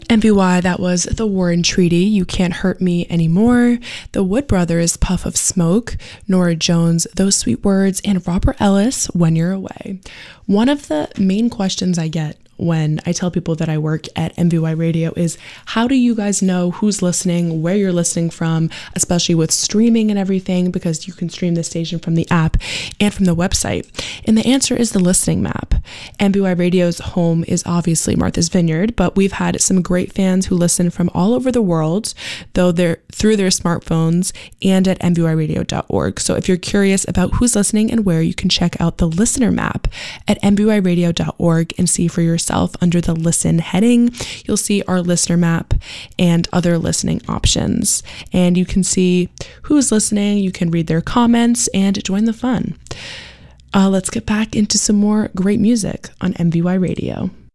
MVY, that was The Warren Treaty, You Can't Hurt Me Anymore, The Wood Brothers, Puff of Smoke, Norah Jones, Those Sweet Words, and Robert Ellis, When You're Away. One of the main questions I get when I tell people that I work at MVY Radio is, how do you guys know who's listening, where you're listening from, especially with streaming and everything, because you can stream the station from the app and from the website? And the answer is the listening map. MVY Radio's home is obviously Martha's Vineyard, but we've had some great fans who listen from all over the world, though they're through their smartphones and at mvyradio.org. So if you're curious about who's listening and where, you can check out the listener map at mvyradio.org and see for yourself. Under the listen heading, you'll see our listener map and other listening options, and you can see who's listening, you can read their comments and join the fun. Let's get back into some more great music on MVY Radio.